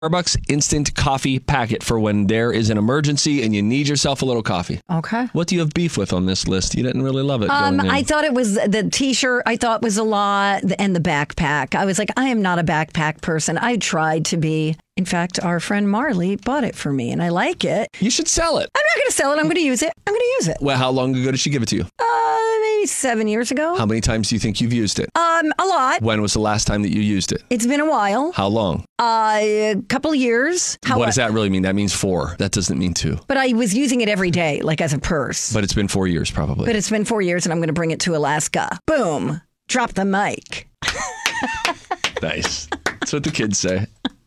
Starbucks instant coffee packet for when there is an emergency and you need yourself a little coffee. Okay. What do you have beef with on this list? You didn't really love it. I thought it was the T-shirt. I thought was a lot, and the backpack. I was like, I am not a backpack person. I tried to be. In fact, our friend Marley bought it for me, and I like it. You should sell it. I'm not going to sell it. I'm going to use it. Well, how long ago did she give it to you? Maybe 7 years ago. How many times do you think you've used it? A lot. When was the last time that you used it? It's been a while. How long? A couple years. What does that really mean? That means 4. That doesn't mean 2. But I was using it every day, like as a purse. But it's been 4 years, probably. But it's been 4 years, and I'm going to bring it to Alaska. Boom. Drop the mic. Nice. That's what the kids say.